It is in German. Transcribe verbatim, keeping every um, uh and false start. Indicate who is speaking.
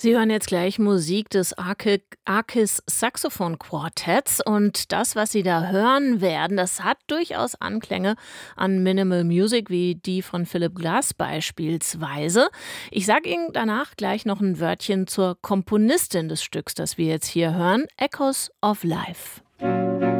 Speaker 1: Sie hören jetzt gleich Musik des Arki Arkis Saxophon Quartetts und das, was Sie da hören werden, das hat durchaus Anklänge an Minimal Music wie die von Philip Glass beispielsweise. Ich sage Ihnen danach gleich noch ein Wörtchen zur Komponistin des Stücks, das wir jetzt hier hören, Echoes of Life.